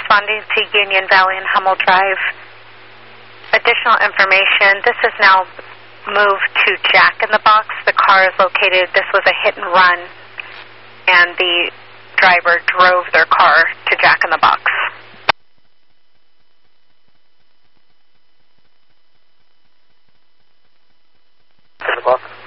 responding to Union Valley and Hummel Drive. Additional information, this is now moved to Jack in the Box. The car is located, this was a hit and run, and the driver drove their car to Jack in the Box. In the box.